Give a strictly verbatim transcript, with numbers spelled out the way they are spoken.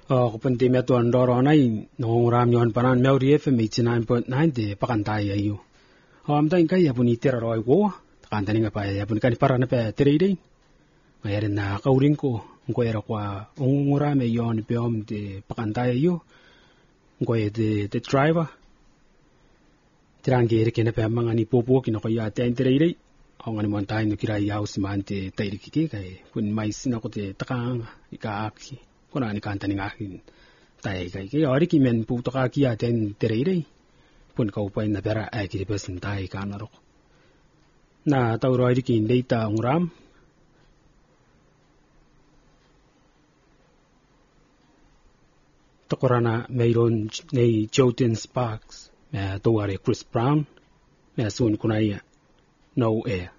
O kupen te mea tuan doro nai no ram yon panan Maori F M eighty-nine point nine te pakantai ayu. O am tain kai apuni tera roi go kantani nga pa apuni kani para na pa terei mayare na kauring ko ngo era kwa ungura me yon pe om te pakantai ayu ngo e te te driver tirangere kena pa mangani popo kino ko ya te terei o ngani montai no kira ya usmante tairi kiki kai kun mai sina ko te takanga ikaki kona ni kantani ngakin tai kai ke ori ki men pu to ka ki aten terei pun ka upai na bera ai ki person tai kana ro na tau roi ki data nguram to korana meiron nei Jordan Sparks me to are Chris Brown me sun kunai no air